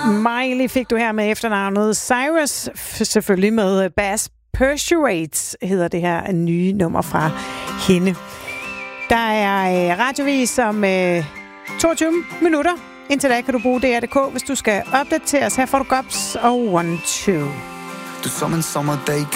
Miley fik du her med efternavnet Cyrus, selvfølgelig med Bass Persuades, hedder det her nye nummer fra hende. Der er radiovis om 22 minutter. Indtil da kan du bruge DR.dk, hvis du skal opdateres. Her får du Gops og 1-2. Du som en sommerdag